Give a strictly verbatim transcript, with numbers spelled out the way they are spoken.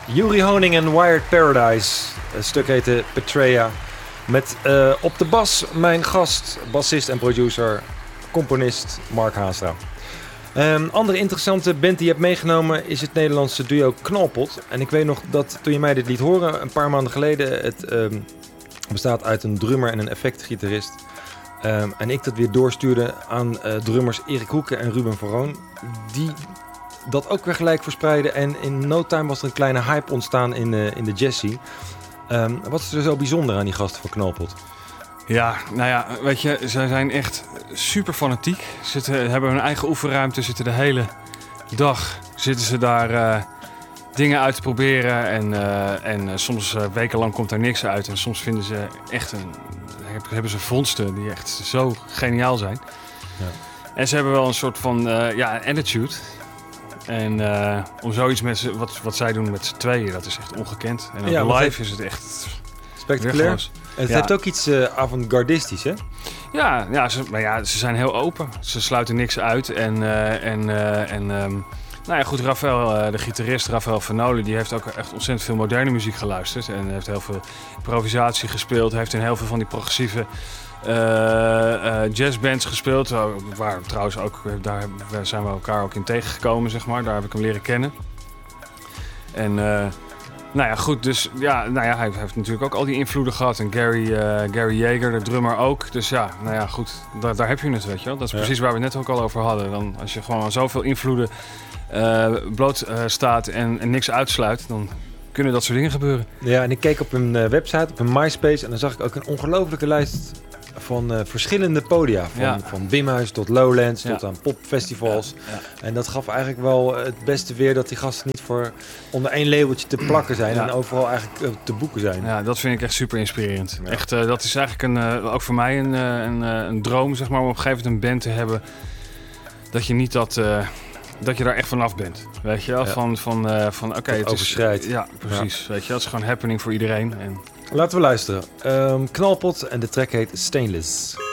Uri Honing en Wired Paradise. Het stuk heette Petrea. Met uh, op de bas mijn gast, bassist en producer, componist Mark Haastra. Um, andere interessante band die je hebt meegenomen is het Nederlandse duo Knalpot. En ik weet nog dat toen je mij dit liet horen, een paar maanden geleden, het um, bestaat uit een drummer en een effectgitarist. Um, en ik dat weer doorstuurde aan uh, drummers Erik Hoeken en Ruben Verroon. Die dat ook weer gelijk verspreiden. En in no time was er een kleine hype ontstaan in, uh, in de jazz-scene. Um, wat is er zo bijzonder aan die gasten van Knalpot? Ja, nou ja, weet je, ze zijn echt super fanatiek. Ze hebben hun eigen oefenruimte, zitten de hele dag zitten ze daar uh, dingen uit te proberen. En, uh, en uh, soms uh, wekenlang komt daar niks uit. En soms vinden ze echt een, hebben ze vondsten die echt zo geniaal zijn. Ja. En ze hebben wel een soort van uh, ja, attitude. En uh, om zoiets met z'n, wat, wat zij doen met z'n tweeën, dat is echt ongekend. En ja, live het, is het echt spectaculair. Het ja. heeft ook iets uh, avant-gardistisch, hè? Ja, ja, ze, maar ja, ze zijn heel open. Ze sluiten niks uit. En, uh, en, uh, en um, nou ja, goed, Rafael, uh, de gitarist Rafael Vanoli, die heeft ook echt ontzettend veel moderne muziek geluisterd. En heeft heel veel improvisatie gespeeld. Heeft in heel veel van die progressieve Uh, uh, jazzbands gespeeld, waar trouwens ook, daar zijn we elkaar ook in tegengekomen, zeg maar. Daar heb ik hem leren kennen. En uh, nou ja, goed, dus ja, nou ja, hij heeft natuurlijk ook al die invloeden gehad. En Gary, uh, Gary Yeager, de drummer ook. Dus ja, nou ja, goed, daar, daar heb je het, weet je wel. Dat is ja. precies waar we het net ook al over hadden. Dan, als je gewoon aan zoveel invloeden uh, bloot uh, staat en, en niks uitsluit, dan kunnen dat soort dingen gebeuren. Ja, en ik keek op een uh, website, op een MySpace, en dan zag ik ook een ongelofelijke lijst van uh, verschillende podia. Van, ja. van Bimhuis tot Lowlands, ja. tot aan popfestivals. Ja. Ja. En dat gaf eigenlijk wel het beste weer dat die gasten niet voor onder één labeltje te plakken zijn. Ja. En overal eigenlijk uh, te boeken zijn. Ja, dat vind ik echt super inspirerend. Ja. Echt, uh, dat is eigenlijk een, uh, ook voor mij een, uh, een, uh, een droom, zeg maar, om op een gegeven moment een band te hebben. Dat je niet dat... Uh, dat je daar echt vanaf bent, weet je wel? Ja. Van, van, uh, van oké, okay, het overschrijdt. Ja, precies. Ja. Weet je, dat is gewoon happening voor iedereen. En laten we luisteren. Um, Knalpot en de track heet Stainless.